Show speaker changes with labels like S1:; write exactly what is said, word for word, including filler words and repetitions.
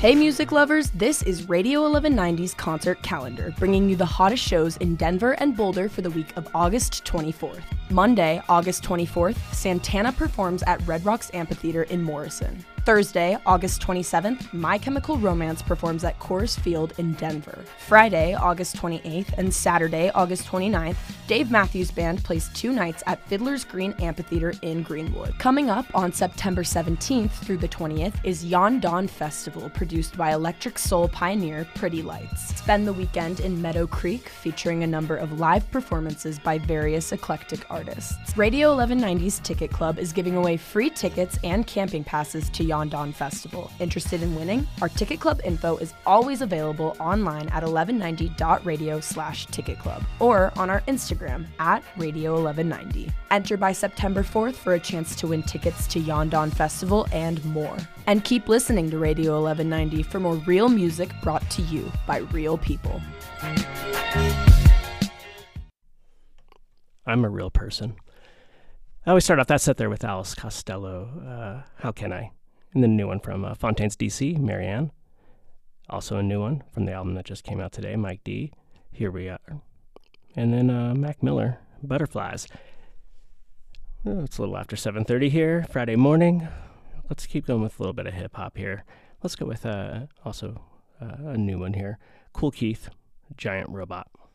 S1: Hey music lovers, this is Radio eleven ninety's concert calendar, bringing you the hottest shows in Denver and Boulder for the week of August twenty-fourth. Monday, August twenty-fourth, Santana performs at Red Rocks Amphitheater in Morrison. Thursday, August twenty-seventh, My Chemical Romance performs at Coors Field in Denver. Friday, August twenty-eighth, and Saturday, August twenty-ninth, Dave Matthews Band plays two nights at Fiddler's Green Amphitheater in Greenwood. Coming up on September seventeenth through the twentieth is Yon Dawn Festival, produced by electric soul pioneer Pretty Lights. Spend the weekend in Meadow Creek, featuring a number of live performances by various eclectic artists. Radio eleven ninety's Ticket Club is giving away free tickets and camping passes to Yon Dawn Festival. Interested in winning? Our Ticket Club info is always available online at eleven ninety dot radio slash ticket club or on our Instagram at radio eleven ninety. Enter by September fourth for a chance to win tickets to Yon Dawn Festival and more. And keep listening to Radio eleven ninety for more real music brought to you by real people.
S2: I'm a real person. I always start off that set there with Alice Costello, uh, How Can I? And then a new one from uh, Fontaines D C, Marianne. Also a new one from the album that just came out today, Mike D, Here We Are. And then uh, Mac Miller, Butterflies. Oh, it's a little after seven thirty here, Friday morning. Let's keep going with a little bit of hip-hop here. Let's go with uh, also uh, a new one here, Kool Keith, Giant Robot.